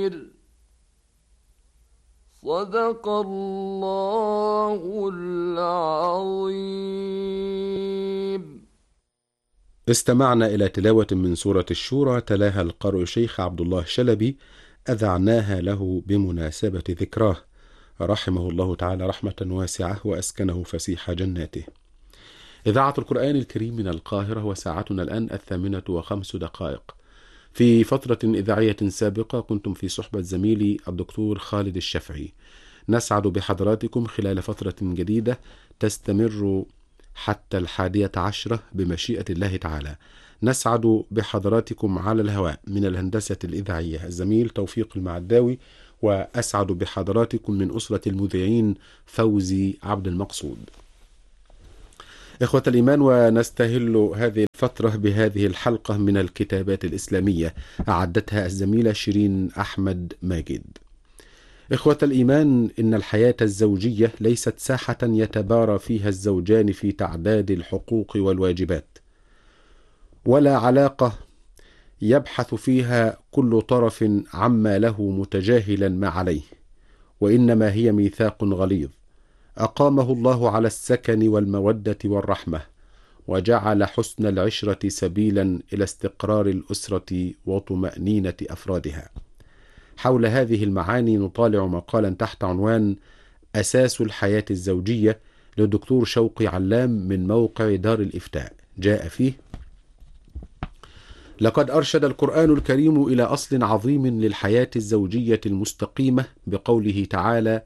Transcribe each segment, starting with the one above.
صدق الله العظيم. استمعنا إلى تلاوة من سورة الشورى تلاها القارئ الشيخ عبد الله شلبي، أذعناها له بمناسبة ذكراه رحمه الله تعالى رحمة واسعة وأسكنه فسيح جناته. إذاعة القرآن الكريم من القاهرة، وساعتنا الآن 8:05. في فترة إذاعية سابقة كنتم في صحبة زميلي الدكتور خالد الشافعي. نسعد بحضراتكم خلال فترة جديدة تستمر حتى 11 بمشيئة الله تعالى. نسعد بحضراتكم على الهواء من الهندسة الإذاعية الزميل توفيق المعداوي، وأسعد بحضراتكم من أسرة المذيعين فوزي عبد المقصود. إخوة الإيمان، ونستهل هذه الفترة بهذه الحلقة من الكتابات الإسلامية أعدتها الزميلة شيرين أحمد ماجد. إخوة الإيمان، إن الحياة الزوجية ليست ساحة يتبارى فيها الزوجان في تعداد الحقوق والواجبات، ولا علاقة يبحث فيها كل طرف عما له متجاهلا ما عليه، وإنما هي ميثاق غليظ أقامه الله على السكن والمودة والرحمة، وجعل حسن العشرة سبيلا إلى استقرار الأسرة وطمأنينة أفرادها. حول هذه المعاني نطالع مقالا تحت عنوان أساس الحياة الزوجية للدكتور شوقي علام من موقع دار الإفتاء. جاء فيه: لقد أرشد القرآن الكريم إلى أصل عظيم للحياة الزوجية المستقيمة بقوله تعالى: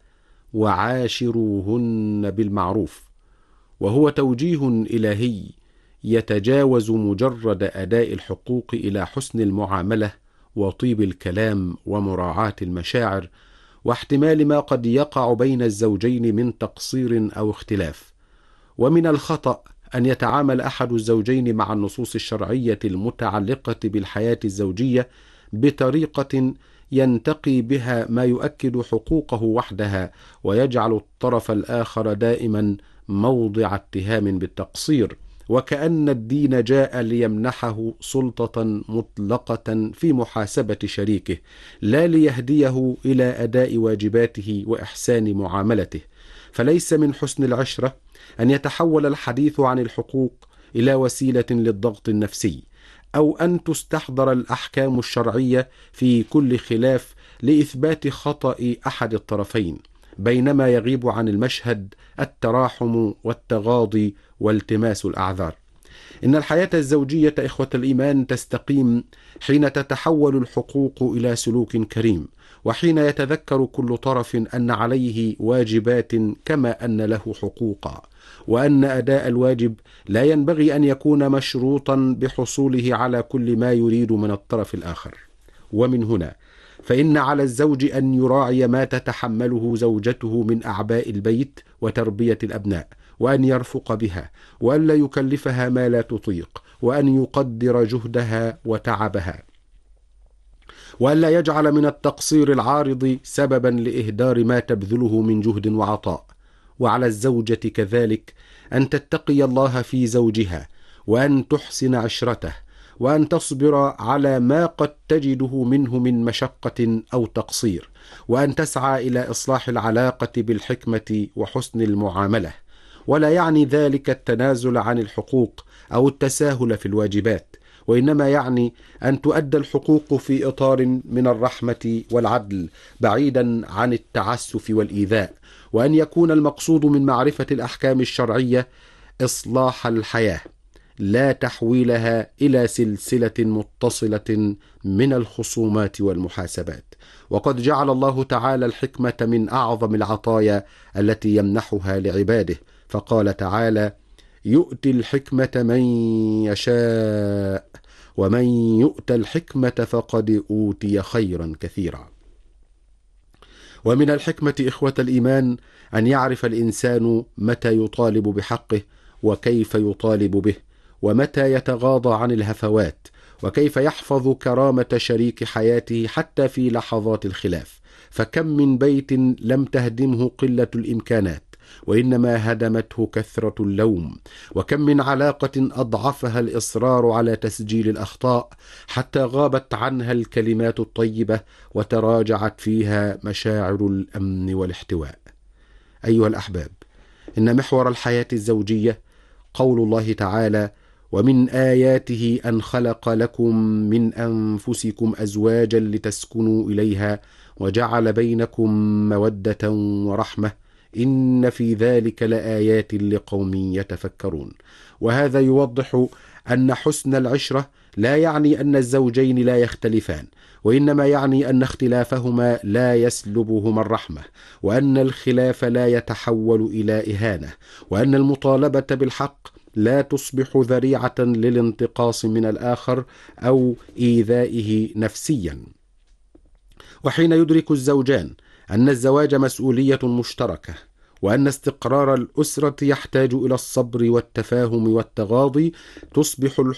وعاشروهن بالمعروف، وهو توجيه إلهي يتجاوز مجرد أداء الحقوق إلى حسن المعاملة وطيب الكلام ومراعاة المشاعر، واحتمال ما قد يقع بين الزوجين من تقصير أو اختلاف. ومن الخطأ أن يتعامل أحد الزوجين مع النصوص الشرعية المتعلقة بالحياة الزوجية بطريقة ينتقي بها ما يؤكد حقوقه وحدها، ويجعل الطرف الآخر دائما موضع اتهام بالتقصير، وكأن الدين جاء ليمنحه سلطة مطلقة في محاسبة شريكه، لا ليهديه إلى أداء واجباته وإحسان معاملته. فليس من حسن العشرة أن يتحول الحديث عن الحقوق إلى وسيلة للضغط النفسي، أو أن تستحضر الأحكام الشرعية في كل خلاف لإثبات خطأ أحد الطرفين، بينما يغيب عن المشهد التراحم والتغاضي والتماس الأعذار. إن الحياة الزوجية إخوة الإيمان تستقيم حين تتحول الحقوق إلى سلوك كريم، وحين يتذكر كل طرف أن عليه واجبات كما أن له حقوقا، وأن أداء الواجب لا ينبغي أن يكون مشروطا بحصوله على كل ما يريد من الطرف الآخر. ومن هنا فإن على الزوج أن يراعي ما تتحمله زوجته من أعباء البيت وتربية الأبناء، وأن يرفق بها، وأن لا يكلفها ما لا تطيق، وأن يقدر جهدها وتعبها، وأن لا يجعل من التقصير العارض سببا لإهدار ما تبذله من جهد وعطاء. وعلى الزوجة كذلك أن تتقي الله في زوجها، وأن تحسن عشرته، وأن تصبر على ما قد تجده منه من مشقة أو تقصير، وأن تسعى إلى إصلاح العلاقة بالحكمة وحسن المعاملة. ولا يعني ذلك التنازل عن الحقوق أو التساهل في الواجبات، وإنما يعني أن تؤدى الحقوق في إطار من الرحمة والعدل، بعيدا عن التعسف والإيذاء، وأن يكون المقصود من معرفة الأحكام الشرعية إصلاح الحياة، لا تحويلها إلى سلسلة متصلة من الخصومات والمحاسبات. وقد جعل الله تعالى الحكمة من أعظم العطايا التي يمنحها لعباده، فقال تعالى: يؤتي الحكمة من يشاء ومن يؤت الحكمة فقد أوتي خيرا كثيرا. ومن الحكمة إخوة الإيمان أن يعرف الإنسان متى يطالب بحقه وكيف يطالب به، ومتى يتغاضى عن الهفوات، وكيف يحفظ كرامة شريك حياته حتى في لحظات الخلاف. فكم من بيت لم تهدمه قلة الإمكانات، وإنما هدمته كثرة اللوم. وكم من علاقة أضعفها الإصرار على تسجيل الأخطاء حتى غابت عنها الكلمات الطيبة وتراجعت فيها مشاعر الأمن والاحتواء. أيها الأحباب، إن محور الحياة الزوجية قول الله تعالى: ومن آياته أن خلق لكم من أنفسكم أزواجا لتسكنوا إليها وجعل بينكم مودة ورحمة إن في ذلك لآيات لقوم يتفكرون. وهذا يوضح أن حسن العشرة لا يعني أن الزوجين لا يختلفان، وإنما يعني أن اختلافهما لا يسلبهما الرحمة، وأن الخلاف لا يتحول إلى إهانة، وأن المطالبة بالحق لا تصبح ذريعة للانتقاص من الآخر أو إيذائه نفسيا. وحين يدرك الزوجان أن الزواج مسؤولية مشتركة، وأن استقرار الأسرة يحتاج إلى الصبر والتفاهم والتغاضي، تصبح